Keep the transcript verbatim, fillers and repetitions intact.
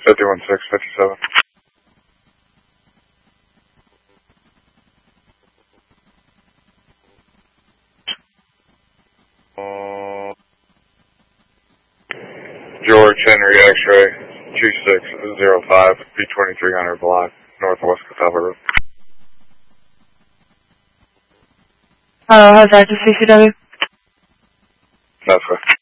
fifty-one six fifty-seven. George Henry X-ray two six zero five B twenty-three hundred block, Northwest Catawba Road. Hello, how's that to C C W? That's right.